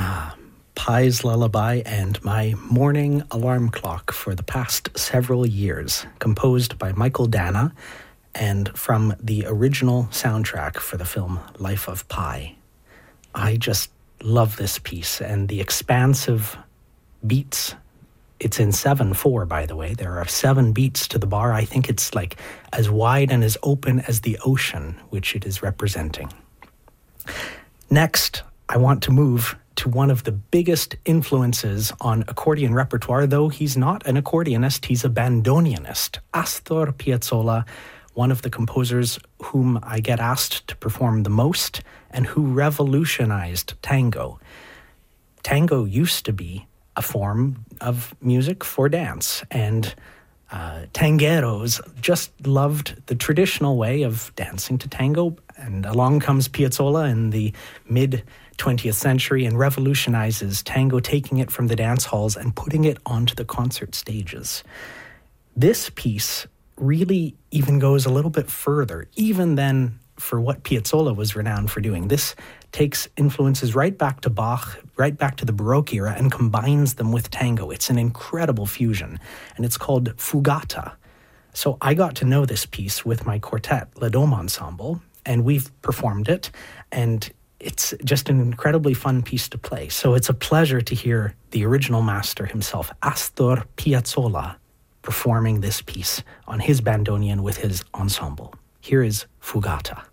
Pie's Lullaby and my morning alarm clock for the past several years, composed by Michael Dana and from the original soundtrack for the film Life of Pi. I just love this piece and the expansive beats. It's in 7/4, by the way. There are 7 beats to the bar. I think it's like as wide and as open as the ocean, which it is representing. Next, I want to move to one of the biggest influences on accordion repertoire, though he's not an accordionist, he's a bandoneonist. Astor Piazzolla, one of the composers whom I get asked to perform the most and who revolutionized tango. Tango used to be a form of music for dance, and tangueros just loved the traditional way of dancing to tango, and along comes Piazzolla in the mid-20th century and revolutionizes tango, taking it from the dance halls and putting it onto the concert stages. This piece really even goes a little bit further, even than for what Piazzolla was renowned for doing. This takes influences right back to Bach, right back to the Baroque era, and combines them with tango. It's an incredible fusion, and it's called Fugata. So I got to know this piece with my quartet, La Dome Ensemble, and we've performed it, and it's just an incredibly fun piece to play. So it's a pleasure to hear the original master himself, Astor Piazzolla, performing this piece on his bandoneon with his ensemble. Here is Fugata.